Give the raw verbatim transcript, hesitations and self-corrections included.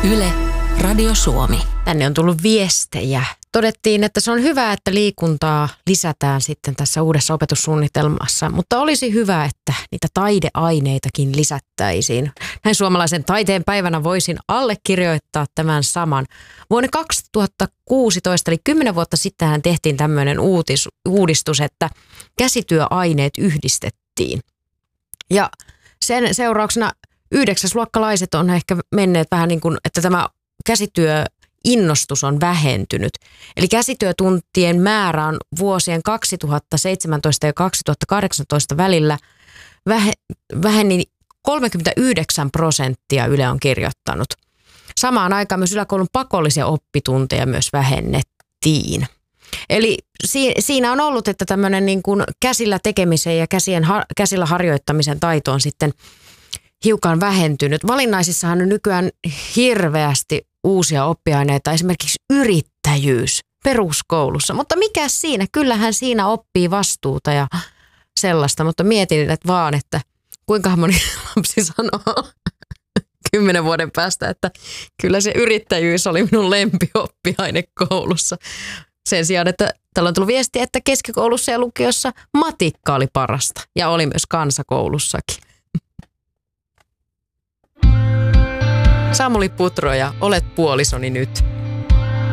Yle, Radio Suomi. Tänne on tullut viestejä. Todettiin, että se on hyvä, että liikuntaa lisätään sitten tässä uudessa opetussuunnitelmassa, mutta olisi hyvä, että niitä taideaineitakin lisättäisiin. Näin suomalaisen taiteen päivänä voisin allekirjoittaa tämän saman. Vuonna kaksituhattakuusitoista, eli kymmenen vuotta sittenhän tehtiin tämmöinen uutis, uudistus, että käsityöaineet yhdistettiin. Ja sen seurauksena yhdeksäsluokkalaiset on ehkä menneet vähän niin kuin, että tämä käsityöinnostus on vähentynyt. Eli käsityötuntien määrä on vuosien kaksituhattaseitsemäntoista ja kaksituhattakahdeksantoista välillä väheni kolmekymmentäyhdeksän prosenttia, Yle on kirjoittanut. Samaan aikaan myös yläkoulun pakollisia oppitunteja myös vähennettiin. Eli siinä on ollut, että tämmöinen niin kuin käsillä tekemisen ja käsien, käsillä harjoittamisen taito on sitten hiukan vähentynyt. Valinnaisissahan on nykyään hirveästi uusia oppiaineita, esimerkiksi yrittäjyys peruskoulussa. Mutta mikä siinä? Kyllähän siinä oppii vastuuta ja sellaista, mutta mietin että vaan, että kuinka moni lapsi sanoo kymmenen vuoden päästä, että kyllä se yrittäjyys oli minun lempioppiaine koulussa. Sen sijaan, että täällä on tullut viesti, että keskikoulussa ja lukiossa matikka oli parasta ja oli myös kansakoulussakin. Samuli Putro ja Olet puolisoni nyt.